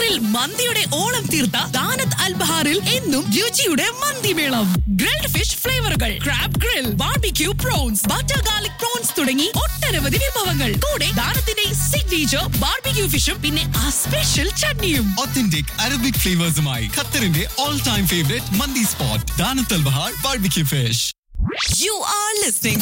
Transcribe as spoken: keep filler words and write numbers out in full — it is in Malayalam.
ഖത്തറിൽ മന്തിയുടെ ഓളം തീർത്ത ദാനത്ത് അൽ ബഹാറിൽ എന്നും രുചിയുടെ മന്തിമേളം. Grilled fish ഫ്ലേവറുകൾ, crab grill, barbecue prawns, butter garlic prawns തുടങ്ങി ഒട്ടനവധി വിഭവങ്ങൾ. കൂടെ ദാനത്തിന്റെ സിഗ്നേച്ചർ ബാർബിക്യൂ ഫിഷും പിന്നെ ആ സ്പെഷ്യൽ ചട്നിയും. Authentic Arabic flavors-മായി ഖത്തറിന്റെ all time favorite mandi spot ദാനത്ത് Al Bahar barbecue fish. You are listening